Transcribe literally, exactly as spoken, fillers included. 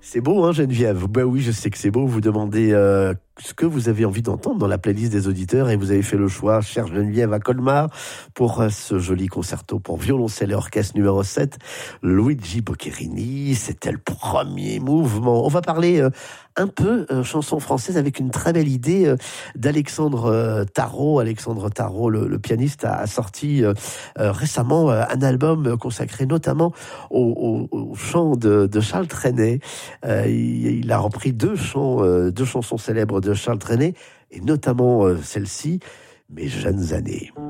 C'est beau, hein, Geneviève? Ben oui, je sais que c'est beau. Vous demandez euh, ce que vous avez envie d'entendre dans la playlist des auditeurs et vous avez fait le choix, chère Geneviève, à Colmar, pour euh, ce joli concerto pour violoncelle et orchestre numéro sept, Luigi Boccherini. C'était le premier mouvement. On va parler euh, un peu euh, chanson française avec une très belle idée euh, d'Alexandre euh, Tarot. Alexandre Tarot, le, le pianiste, a, a sorti euh, euh, récemment euh, un album consacré notamment au, au, au chant de, de Charles Trenet. Euh, il, il a repris deux chants, euh, deux chansons célèbres de Charles Trenet, et notamment euh, celle-ci, Mes jeunes années.